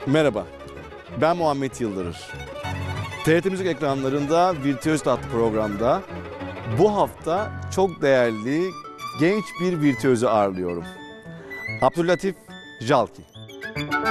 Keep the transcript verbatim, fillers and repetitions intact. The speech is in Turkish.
Merhaba, ben Muhammed Yıldırır. T R T Müzik ekranlarında Virtüöz adlı programda bu hafta çok değerli genç bir virtüözü ağırlıyorum. Abdüllatif Jalki.